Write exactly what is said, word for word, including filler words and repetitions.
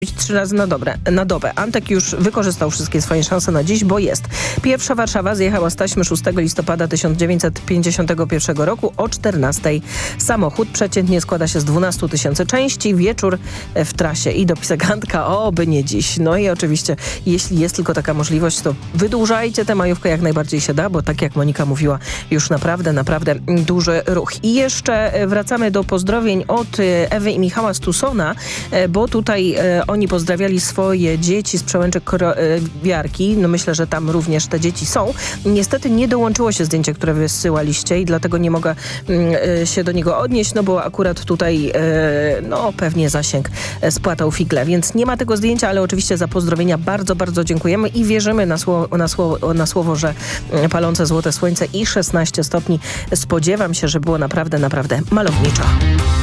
trzy razy na, dobre, na dobę. Antek już wykorzystał wszystkie swoje szanse na dziś, bo jest. Pierwsza Warszawa zjechała z taśmy szóstego listopada tysiąc dziewięćset pięćdziesiątego pierwszego roku o czternastej. Samochód przeciętnie składa się z dwunastu tysięcy części. Wieczór w trasie i dopisek Antka, oby nie dziś. No i oczywiście, jeśli jest tylko taka możliwość, to wydłużajcie tę majówkę jak najbardziej się da, bo tak jak Monika mówiła, już naprawdę, naprawdę duży ruch. I jeszcze wracamy do pozdrowień od Ewy i Michała z Tucsona, bo tutaj oni pozdrawiali swoje dzieci z Przełęczy Krowiarki. No myślę, że tam również te dzieci są. Niestety nie dołączyło się zdjęcie, które wysyłaliście i dlatego nie mogę y, się do niego odnieść, no bo akurat tutaj y, no pewnie zasięg spłatał figle, więc nie ma tego zdjęcia, ale oczywiście za pozdrowienia bardzo, bardzo dziękujemy i wierzymy na słowo, na słowo, na słowo że palące złote słońce i szesnaście stopni. Spodziewam się, że było naprawdę, naprawdę malowniczo.